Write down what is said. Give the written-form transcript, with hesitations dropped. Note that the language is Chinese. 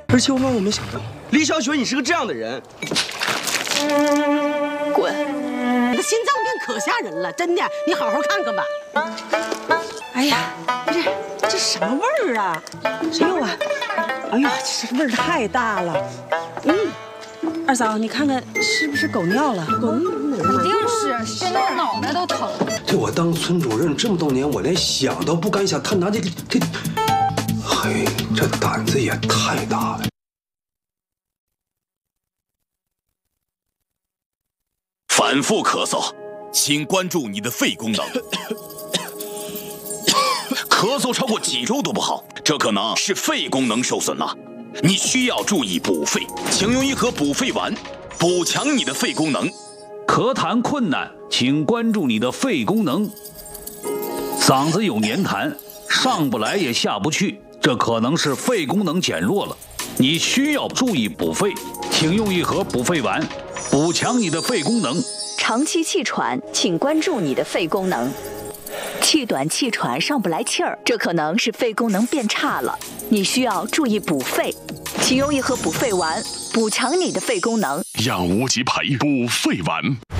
而且万万没想到，李小雪你是个这样的人。 滚！你的心脏病可吓人了，真的，你好好看看吧。哎呀，这什么味儿啊？哎呦啊！哎呀，这味儿太大了。二嫂，你看看是不是狗尿了？狗尿肯定是，现在脑袋都疼。 对我当村主任这么多年，我连想都不敢想，他拿这，嘿，这胆子也太大了。 反复咳嗽，请关注你的肺功能。咳嗽超过几周都不好，这可能是肺功能受损了。你需要注意补肺，请用一盒补肺丸，补强你的肺功能。 咳痰困难，请关注你的肺功能。嗓子有黏痰，上不来也下不去，这可能是肺功能减弱了。你需要注意补肺，请用一盒补肺丸，补强你的肺功能。 长期气喘，请关注你的肺功能。气短气喘上不来气儿，这可能是肺功能变差了，你需要注意补肺，请用一盒补肺丸，补强你的肺功能。 让无极牌补肺丸。